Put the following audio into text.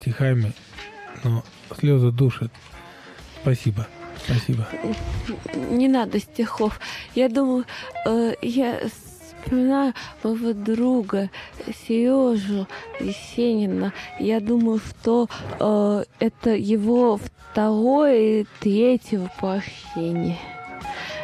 стихами, но слезы душат. Спасибо. Спасибо. Не надо стихов. Я думаю, я вспоминаю моего друга Сережу Есенина. Я думаю, что это его второе и третье воплощение.